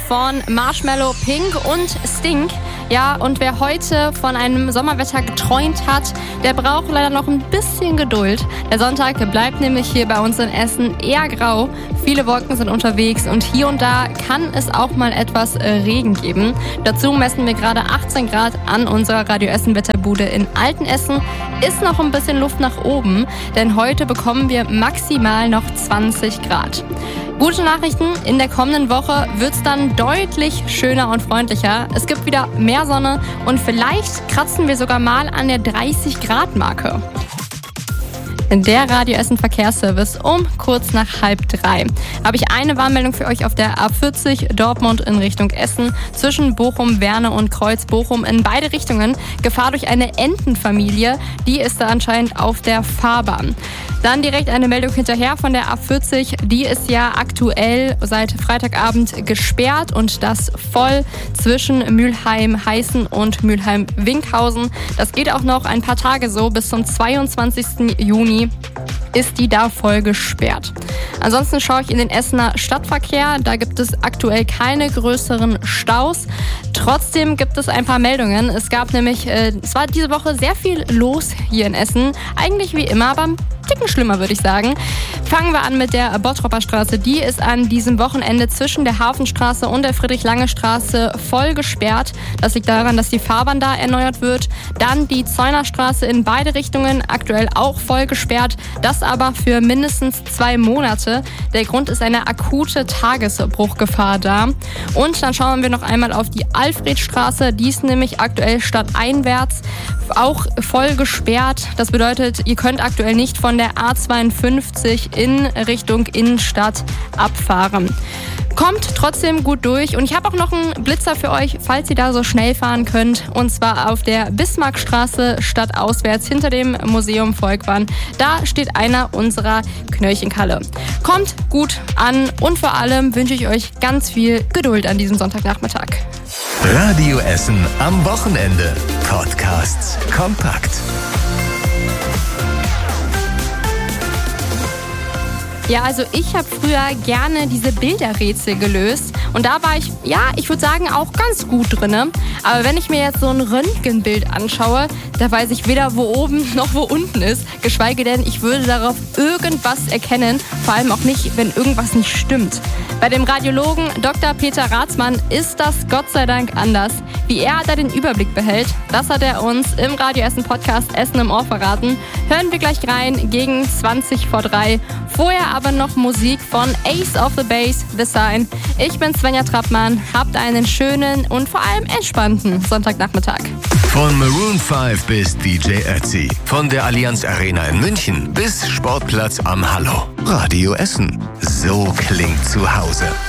von Marshmello, Pink und Stink. Ja, und wer heute von einem Sommerwetter geträumt hat, der braucht leider noch ein bisschen Geduld. Der Sonntag bleibt nämlich hier bei uns in Essen eher grau. Viele Wolken sind unterwegs und hier und da kann es auch mal etwas Regen geben. Dazu messen wir gerade 18 Grad an unserer Radio Essen Wetterbude in Altenessen. Ist noch ein bisschen Luft nach oben, denn heute bekommen wir maximal noch 20 Grad. Gute Nachrichten, in der kommenden Woche wird es dann deutlich schöner und freundlicher. Es gibt wieder mehr Sonne und vielleicht kratzen wir sogar mal an der 30-Grad-Marke. Der Radio Essen Verkehrsservice um kurz nach 2:30 habe ich eine Warnmeldung für euch auf der A40 Dortmund in Richtung Essen zwischen Bochum, Werne und Kreuz Bochum in beide Richtungen. Gefahr durch eine Entenfamilie, die ist da anscheinend auf der Fahrbahn. Dann direkt eine Meldung hinterher von der A40, die ist ja aktuell seit Freitagabend gesperrt und das voll zwischen Mülheim-Heißen und Mülheim-Winkhausen. Das geht auch noch ein paar Tage so, bis zum 22. Juni ist die da voll gesperrt. Ansonsten schaue ich in den Essener Stadtverkehr, da gibt es aktuell keine größeren Staus. Trotzdem gibt es ein paar Meldungen. Es gab nämlich, es war diese Woche sehr viel los hier in Essen, eigentlich wie immer, aber Ticken schlimmer, würde ich sagen. Fangen wir an mit der Bottropper Straße. Die ist an diesem Wochenende zwischen der Hafenstraße und der Friedrich-Lange-Straße voll gesperrt. Das liegt daran, dass die Fahrbahn da erneuert wird. Dann die Zeunerstraße in beide Richtungen, aktuell auch voll gesperrt. Das aber für mindestens 2 Monate. Der Grund ist eine akute Tagesbruchgefahr da. Und dann schauen wir noch einmal auf die Alfredstraße. Die ist nämlich aktuell stadteinwärts auch voll gesperrt. Das bedeutet, ihr könnt aktuell nicht von der A52 in Richtung Innenstadt abfahren. Kommt trotzdem gut durch und ich habe auch noch einen Blitzer für euch, falls ihr da so schnell fahren könnt. Und zwar auf der Bismarckstraße stadtauswärts hinter dem Museum Volkwang. Da steht einer unserer Knöllchenkalle. Kommt gut an und vor allem wünsche ich euch ganz viel Geduld an diesem Sonntagnachmittag. Radio Essen am Wochenende. Podcasts kompakt. Ja, also ich habe früher gerne diese Bilderrätsel gelöst und da war ich, ja, ich würde sagen, auch ganz gut drin. Aber wenn ich mir jetzt so ein Röntgenbild anschaue, da weiß ich weder, wo oben noch wo unten ist, geschweige denn, ich würde darauf irgendwas erkennen, vor allem auch nicht, wenn irgendwas nicht stimmt. Bei dem Radiologen Dr. Peter Rathmann ist das Gott sei Dank anders. Wie er da den Überblick behält, das hat er uns im Radio Essen Podcast Essen im Ohr verraten. Hören wir gleich rein gegen 3:20. Vorher aber noch Musik von Ace of the Base, The Sign. Ich bin Svenja Trappmann, habt einen schönen und vor allem entspannten Sonntagnachmittag. Von Maroon 5 bis DJ Ötzi, von der Allianz Arena in München bis Sportplatz am Hallo. Radio Essen, so klingt zu Hause.